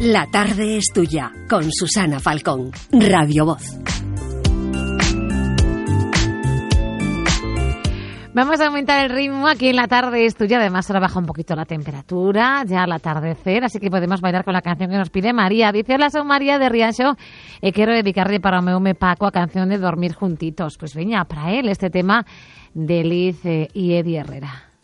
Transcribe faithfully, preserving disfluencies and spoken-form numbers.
La tarde es tuya, con Susana Falcón, Radio Voz. Vamos a aumentar el ritmo aquí en La tarde es tuya. Además, ahora baja un poquito la temperatura, ya al atardecer, así que podemos bailar con la canción que nos pide María. Dice, hola, soy María de Rianxo e quiero dedicarle para o meu me Paco a canción de Dormir Juntitos. Pues veña, para él este tema de Liz eh, y Eddie Herrera.